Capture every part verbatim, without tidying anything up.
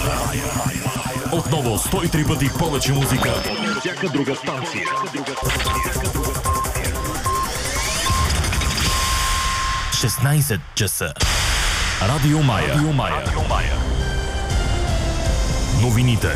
Отново сто и три пъти повече музика. Всяка друга станция. шестнайсет часа. Радио Мая. Радио Мая. Новините.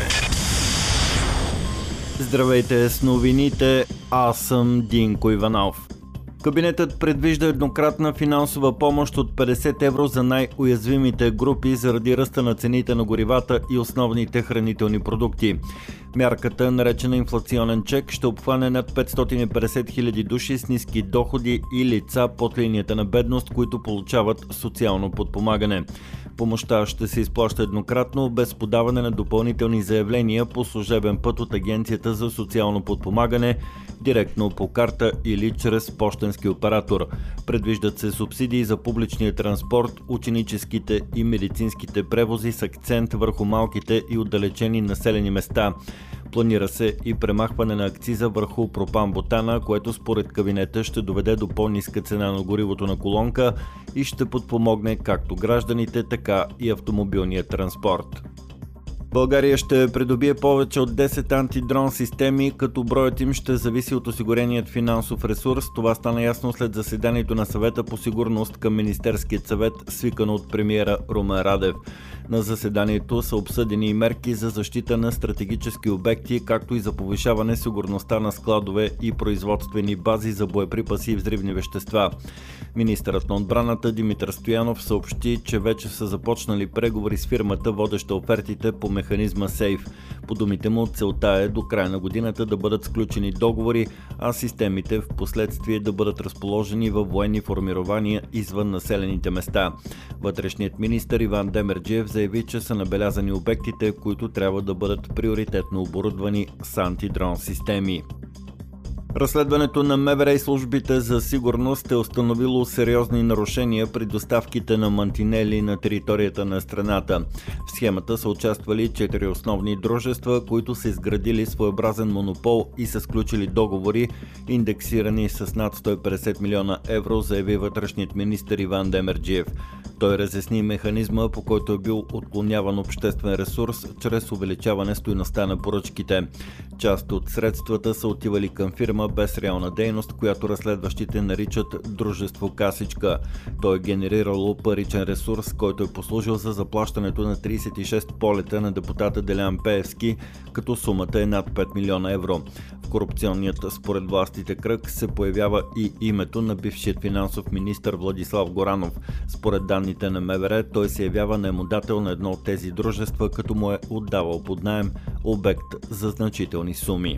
Здравейте с новините, аз съм Динко Иванов. Кабинетът предвижда еднократна финансова помощ от петдесет евро за най-уязвимите групи заради ръста на цените на горивата и основните хранителни продукти. Мярката, наречена инфлационен чек, ще обхване над петстотин и петдесет хиляди души с ниски доходи и лица под линията на бедност, които получават социално подпомагане. Помощта ще се изплаща еднократно, без подаване на допълнителни заявления по служебен път от Агенцията за социално подпомагане, директно по карта или чрез пощенски оператор. Предвиждат се субсидии за публичния транспорт, ученическите и медицинските превози с акцент върху малките и отдалечени населени места. Планира се и премахване на акциза върху пропан-бутана, което според кабинета ще доведе до по-ниска цена на горивото на колонка и ще подпомогне както гражданите, така и автомобилния транспорт. България ще придобие повече от десет антидрон системи, като броят им ще зависи от осигуреният финансов ресурс. Това стана ясно след заседанието на съвета по сигурност към Министерският съвет, свикано от премиера Румен Радев. На заседанието са обсъдени и мерки за защита на стратегически обекти, както и за повишаване сигурността на складове и производствени бази за боеприпаси и взривни вещества. Министърът на отбраната Димитър Стоянов съобщи, че вече са започнали преговори с фирмата, водеща офертите по механизма Сейф. По думите му, целта е до края на годината да бъдат сключени договори, а системите в последствие да бъдат разположени във военни формирования извън населените места. Вътрешният министър Иван Демерджиев заяви, че са набелязани обектите, които трябва да бъдат приоритетно оборудвани с антидрон системи. Разследването на МВР и службите за сигурност е установило сериозни нарушения при доставките на мантинели на територията на страната. В схемата са участвали четири основни дружества, които са изградили своеобразен монопол и са сключили договори, индексирани с над сто и петдесет милиона евро, заяви вътрешният министър Иван Демерджиев. Той разясни механизма, по който е бил отклоняван обществен ресурс чрез увеличаване стойността на поръчките. Част от средствата са отивали към фирма без реална дейност, която разследващите наричат дружество Касичка. Той е генерирало паричен ресурс, който е послужил за заплащането на трийсет и шест полета на депутата Делян Пеевски, като сумата е над пет милиона евро. В корупционният според властите кръг се появява и името на бившият финансов министър Владислав Горанов. Според данните на МВР, той се явява наемодател на едно от тези дружества, като му е отдавал под наем обект за значителни суми.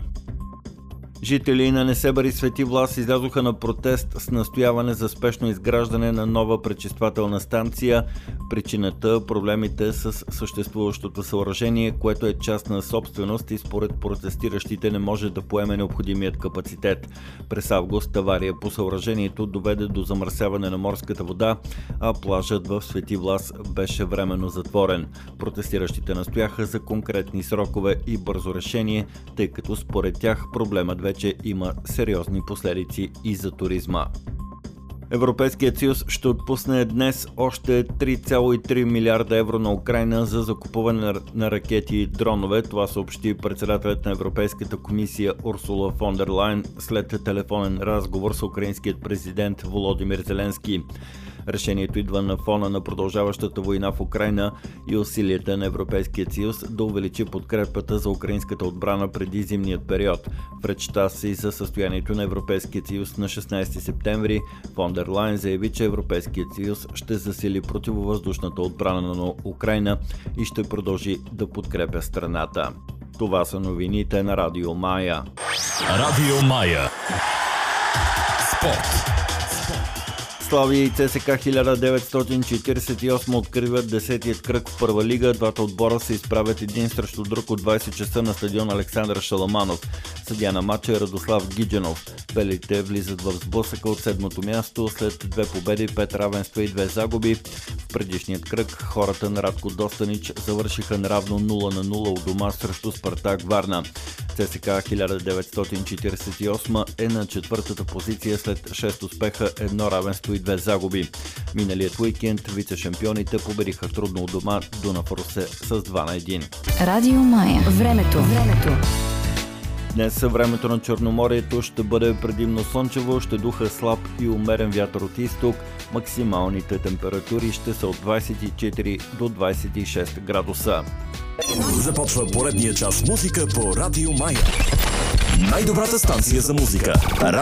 Жители на Несебър и Свети Влас излязоха на протест с настояване за спешно изграждане на нова пречиствателна станция. Причината – проблемите с съществуващото съоръжение, което е частна собственост и според протестиращите не може да поеме необходимият капацитет. През август авария по съоръжението доведе до замърсяване на морската вода, а плажът в Свети Влас беше временно затворен. Протестиращите настояха за конкретни срокове и бързо решение, тъй като според тях проблемът вече че има сериозни последици и за туризма. Европейският съюз ще отпусне днес още три цяло и три милиарда евро на Украйна за закупуване на ракети и дронове. Това съобщи председателят на Европейската комисия Урсула фон дер Лайен след телефонен разговор с украинският президент Володимир Зеленски. Решението идва на фона на продължаващата война в Украйна и усилията на Европейския съюз да увеличи подкрепата за украинската отбрана преди зимният период. В речта си за състоянието на Европейския съюз на шестнайсети септември фон дер Лайен заяви, че Европейският съюз ще засили противовъздушната отбрана на Украйна и ще продължи да подкрепя страната. Това са новините на Радио Мая. Радио Мая. Спорт. Славия и ЦСКА хиляда деветстотин четирийсет и осма откриват десетият кръг в първа лига. Двата отбора се изправят един срещу друг от двайсет часа на стадион Александър Шаламанов. Съдия на матча е Радослав Гиджанов. Белите влизат в сблъсъка от седмото място след две победи, пет равенства и две загуби. В предишният кръг хората на Радко Достанич завършиха наравно нула на нула у дома срещу Спартак Варна. ЦСКА хиляда деветстотин четиридесет и осма е на четвъртата позиция след шест успеха, едно равенство и две загуби. Миналият уикенд вице-шампионите победиха трудно у дома Дунав Русе с два на едно. Радио Мая. Времето. Времето. Днес времето на Черноморието ще бъде предимно слънчево, ще духа слаб и умерен вятър от изток. Максималните температури ще са от двадесет и четири до двадесет и шест градуса. Започва поредния час музика по Радио Мая. Най-добрата станция за музика.